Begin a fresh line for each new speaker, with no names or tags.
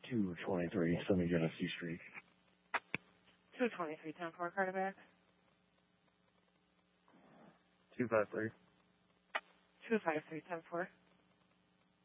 223 Sunny Genesee Street.
223, 10-4, Carterback.
253.
253, 10-4.